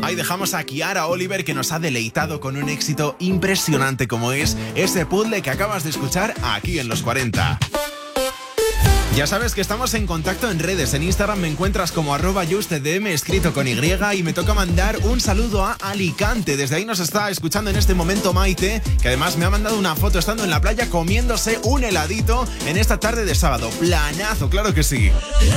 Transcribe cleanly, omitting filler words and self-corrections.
Ahí dejamos a Kiara Oliver, que nos ha deleitado con un éxito impresionante como es ese puzzle que acabas de escuchar aquí en Los 40. Ya sabes que estamos en contacto en redes. En Instagram me encuentras como @justedm escrito con Y, y me toca mandar un saludo a Alicante. Desde ahí nos está escuchando en este momento Maite, que además me ha mandado una foto estando en la playa comiéndose un heladito en esta tarde de sábado. Planazo, claro que sí.